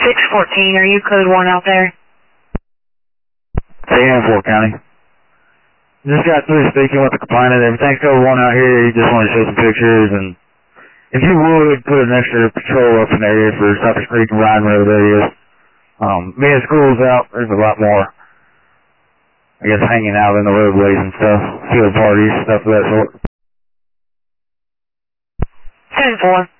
614, are you code 1 out there? Hey, Fort County. Just got through speaking with the complainant. Everything's code 1 out here. You just want to show some pictures, and if you would, put an extra patrol up in the area for Cypress Creek and Ryan Road areas. Being school's out, there's a lot more, I guess, hanging out in the roadways and stuff, field parties, stuff of that sort. 10-4.